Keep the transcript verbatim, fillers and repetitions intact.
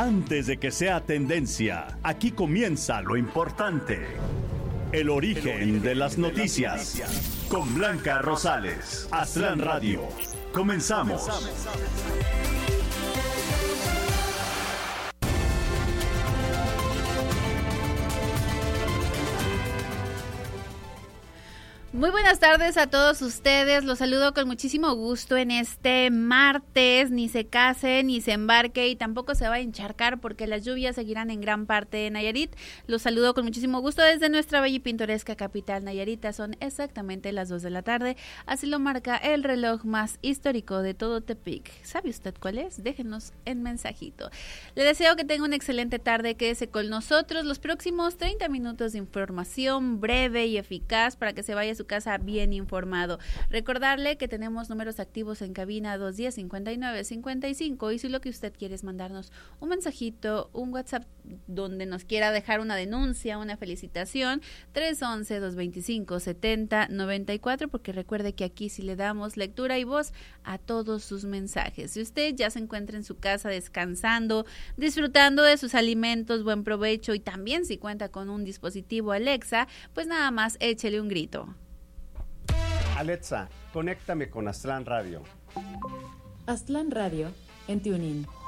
Antes de que sea tendencia, aquí comienza lo importante. El origen, El origen de las noticias. De las noticias. Con Blanca Rosales. Aztlán Radio. Comenzamos. Comenzamos. Muy buenas tardes a todos ustedes, los saludo con muchísimo gusto en este martes, ni se case, ni se embarque y tampoco se va a encharcar porque las lluvias seguirán en gran parte de Nayarit. Los saludo con muchísimo gusto desde nuestra bella y pintoresca capital Nayarita, son exactamente las dos de la tarde, así lo marca el reloj más histórico de todo Tepic. ¿Sabe usted cuál es? Déjenos en mensajito. Le deseo que tenga una excelente tarde, quédese con nosotros los próximos treinta minutos de información breve y eficaz para que se vaya a su casa bien informado. Recordarle que tenemos números activos en cabina dos diez, cincuenta y nueve, cincuenta y cinco y si lo que usted quiere es mandarnos un mensajito, un WhatsApp donde nos quiera dejar una denuncia, una felicitación, tres once, dos veinticinco, setenta, noventa y cuatro, porque recuerde que aquí sí le damos lectura y voz a todos sus mensajes. Si usted ya se encuentra en su casa descansando, disfrutando de sus alimentos, buen provecho y también si cuenta con un dispositivo Alexa, pues nada más échele un grito. Alexa, conéctame con Aztlán Radio. Aztlán Radio en TuneIn.